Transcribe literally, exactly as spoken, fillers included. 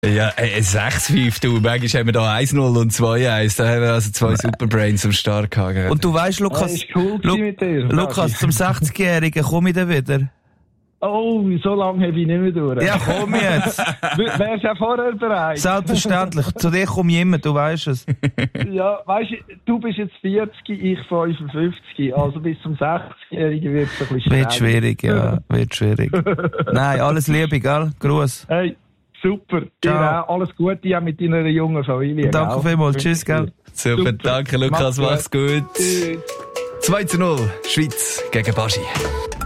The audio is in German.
Ja, äh, sechs fünf, du. Manchmal haben wir da eins null und zwei eins. Da haben wir also zwei Superbrains am Start gehabt. Und du weißt, Lukas, Ja, ist cool Lu- mit dir. Lukas, zum sechzigjährigen komme ich dann wieder. Oh, so lange habe ich nicht mehr durch. Ja, komm jetzt. Wärst du ja vorher bereit? Selbstverständlich. Zu dir komme ich immer, du weißt es. Ja, weißt du, du bist jetzt vierzig, ich fünfundfünfzig. Also bis zum sechzigjährigen wird es ein bisschen Wird schwierig, ja. Wird schwierig. Nein, alles Liebe, gell? Gruß. Hey, super. Dir auch alles Gute auch mit deiner jungen Familie. Danke gell? vielmals. Tschüss, gell? Super, Super. danke Lukas, Mach's mach's gut. Tschüss. zwei zu null, Schweiz gegen Baschi.